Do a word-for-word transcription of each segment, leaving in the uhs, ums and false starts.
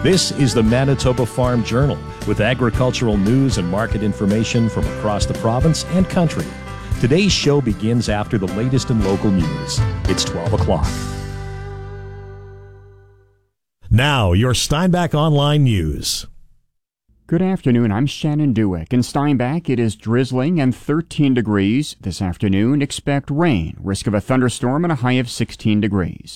This is the Manitoba Farm Journal with agricultural news and market information from across the province and country. Today's show begins after the latest in local news. It's twelve o'clock. Now, your Steinbach Online News. Good afternoon, I'm Shannon Dewick. In Steinbach, it is drizzling and thirteen degrees. This afternoon, expect rain, risk of a thunderstorm and a high of sixteen degrees.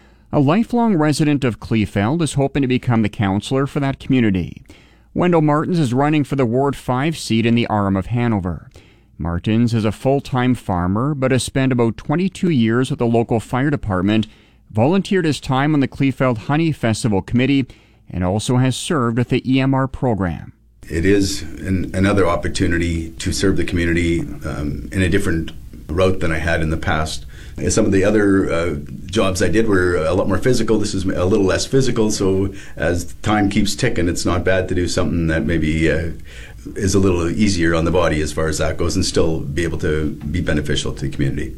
A lifelong resident of Kleefeld is hoping to become the councillor for that community. Wendell Martins is running for the Ward five seat in the Aram of Hanover. Martins is a full-time farmer, but has spent about twenty-two years with the local fire department, volunteered his time on the Kleefeld Honey Festival Committee, and also has served with the E M R program. It is an, another opportunity to serve the community um, in a different route than I had in the past. Some of the other uh, jobs I did were a lot more physical. This is a little less physical, so as time keeps ticking, it's not bad to do something that maybe uh, is a little easier on the body as far as that goes and still be able to be beneficial to the community.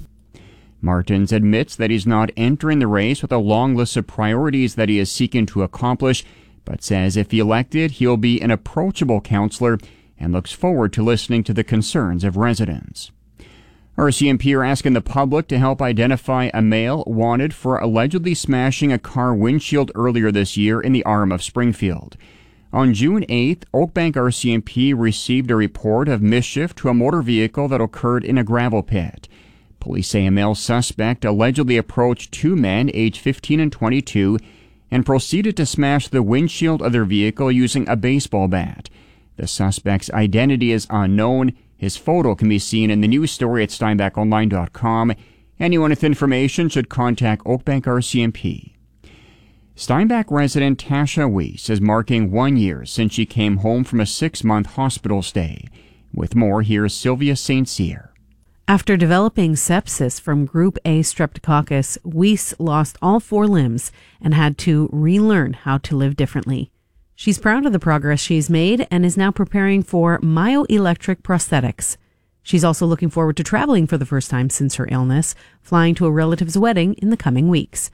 Martins admits that he's not entering the race with a long list of priorities that he is seeking to accomplish, but says if elected, he'll be an approachable councillor and looks forward to listening to the concerns of residents. R C M P are asking the public to help identify a male wanted for allegedly smashing a car windshield earlier this year in the Aram of Springfield. On June eighth, Oakbank R C M P received a report of mischief to a motor vehicle that occurred in a gravel pit. Police say a male suspect allegedly approached two men aged fifteen and twenty-two and proceeded to smash the windshield of their vehicle using a baseball bat. The suspect's identity is unknown. His photo can be seen in the news story at steinbach online dot com. Anyone with information should contact Oakbank R C M P. Steinbach resident Tasha Weiss is marking one year since she came home from a six-month hospital stay. With more, here's Sylvia Saint Cyr. After developing sepsis from Group A Streptococcus, Weiss lost all four limbs and had to relearn how to live differently. She's proud of the progress she's made and is now preparing for myoelectric prosthetics. She's also looking forward to traveling for the first time since her illness, flying to a relative's wedding in the coming weeks.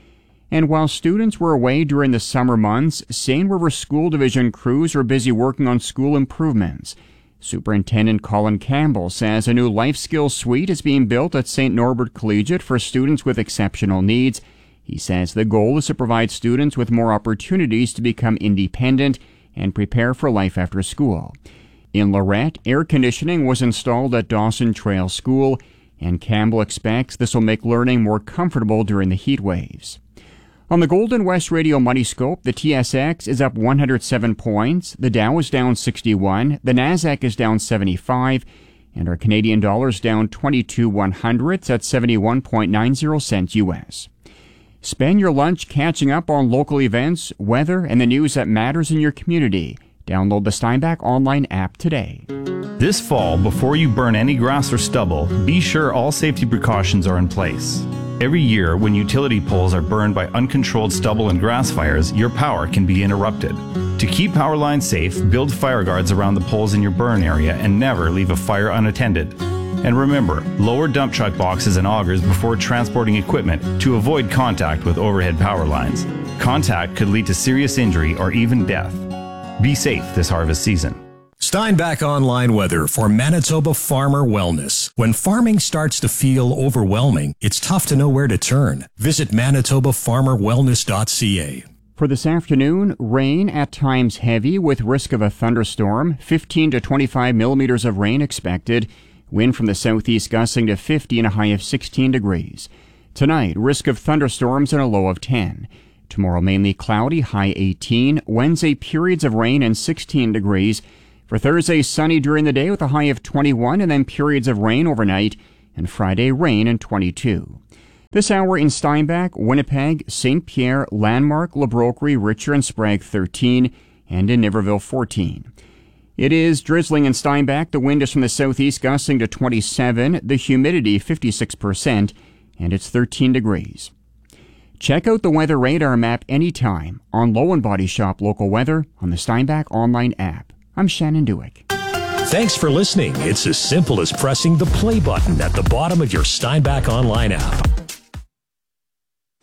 And while students were away during the summer months, Seine River School Division crews are busy working on school improvements. Superintendent Colin Campbell says a new life skills suite is being built at Saint Norbert Collegiate for students with exceptional needs. He says the goal is to provide students with more opportunities to become independent and prepare for life after school. In Lorette, air conditioning was installed at Dawson Trail School, and Campbell expects this will make learning more comfortable during the heat waves. On the Golden West Radio Money Scope, the T S X is up one hundred seven points, the Dow is down sixty-one, the Nasdaq is down seventy-five, and our Canadian dollar is down twenty-two one hundredths at seventy-one point nine zero cents U S. Spend your lunch catching up on local events, weather, and the news that matters in your community. Download the Steinbach Online app today. This fall, before you burn any grass or stubble, be sure all safety precautions are in place. Every year, when utility poles are burned by uncontrolled stubble and grass fires, your power can be interrupted. To keep power lines safe, build fire guards around the poles in your burn area and never leave a fire unattended. And remember, lower dump truck boxes and augers before transporting equipment to avoid contact with overhead power lines. Contact could lead to serious injury or even death. Be safe this harvest season. Steinbach Online weather for Manitoba Farmer Wellness. When farming starts to feel overwhelming, it's tough to know where to turn. Visit manitoba farmer wellness dot c a. For this afternoon, rain at times heavy with risk of a thunderstorm, fifteen to twenty-five millimeters of rain expected. Wind from the southeast gusting to fifty and a high of sixteen degrees. Tonight, risk of thunderstorms and a low of ten. Tomorrow, mainly cloudy, high eighteen. Wednesday, periods of rain and sixteen degrees. For Thursday, sunny during the day with a high of twenty-one and then periods of rain overnight. And Friday, rain and twenty-two. This hour in Steinbach, Winnipeg, Saint Pierre, Landmark, La Broquerie, Richer and Sprague thirteen, and in Niverville fourteen. It is drizzling in Steinbach. The wind is from the southeast gusting to twenty-seven, the humidity fifty-six percent, and it's thirteen degrees. Check out the weather radar map anytime on Low and Body Shop Local Weather on the Steinbach Online app. I'm Shannon Dewick. Thanks for listening. It's as simple as pressing the play button at the bottom of your Steinbach Online app.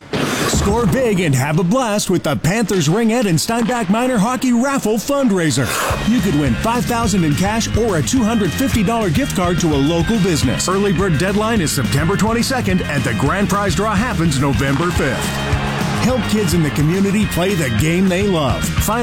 Score big and have a blast with the Panthers Ringette and Steinbach Minor Hockey Raffle Fundraiser. You could win five thousand dollars in cash or a two hundred fifty dollars gift card to a local business. Early bird deadline is September twenty-second, and the grand prize draw happens November fifth. Help kids in the community play the game they love. Find